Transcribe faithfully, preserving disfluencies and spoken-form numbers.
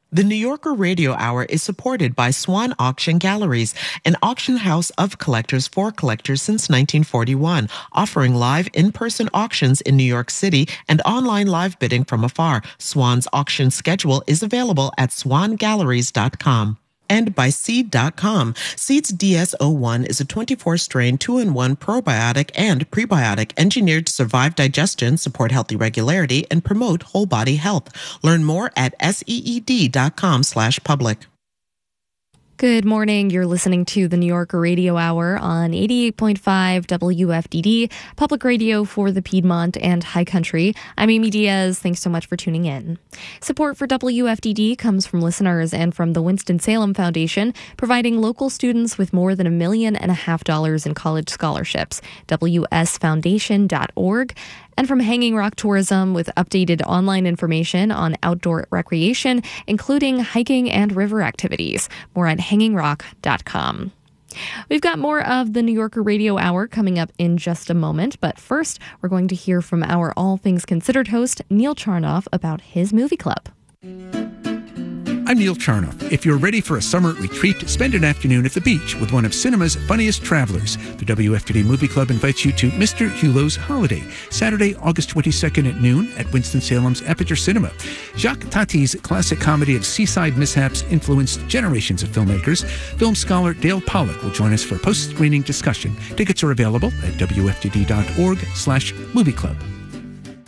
The New Yorker Radio Hour is supported by Swan Auction Galleries, an auction house of collectors for collectors since nineteen forty-one, offering live in-person auctions in New York City and online live bidding from afar. Swan's auction schedule is available at swan galleries dot com. And by Seed dot com. Seed's D S zero one is a twenty-four strain two in one probiotic and prebiotic engineered to survive digestion, support healthy regularity, and promote whole body health. Learn more at seed dot com slash public. Good morning. You're listening to the New Yorker Radio Hour on eighty-eight point five W F D D, public radio for the Piedmont and High Country. I'm Amy Diaz. Thanks so much for tuning in. Support for W F D D comes from listeners and from the Winston-Salem Foundation, providing local students with more than a million and a half dollars in college scholarships. W S foundation dot org. And from Hanging Rock Tourism with updated online information on outdoor recreation, including hiking and river activities. More at hanging rock dot com. We've got more of the New Yorker Radio Hour coming up in just a moment, but first, we're going to hear from our All Things Considered host, Neil Charnoff, about his movie club. I'm Neil Charnoff. If you're ready for a summer retreat, spend an afternoon at the beach with one of cinema's funniest travelers. The W F D D Movie Club invites you to Mister Hulot's Holiday, Saturday, August twenty-second at noon at Winston-Salem's Aperture Cinema. Jacques Tati's classic comedy of seaside mishaps influenced generations of filmmakers. Film scholar Dale Pollack will join us for a post-screening discussion. Tickets are available at W F D D dot org slash movie club.